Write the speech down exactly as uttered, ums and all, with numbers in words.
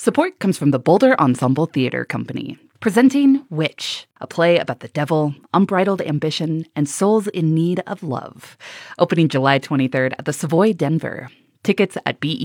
Support comes from the Boulder Ensemble Theater Company, presenting Witch, a play about the devil, unbridled ambition, and souls in need of love. Opening July twenty-third at the Savoy Denver. Tickets at B E